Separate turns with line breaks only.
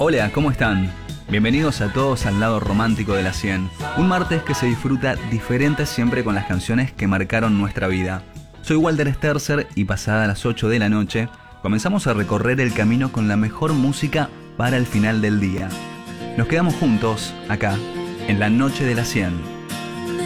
Hola, ¿cómo están? Bienvenidos a todos al lado romántico de la 100. Un martes que se disfruta diferente siempre con las canciones que marcaron nuestra vida. Soy Walter Sterzer y pasada las 8 de la noche, comenzamos a recorrer el camino con la mejor música para el final del día. Nos quedamos juntos, acá, en la noche de la 100.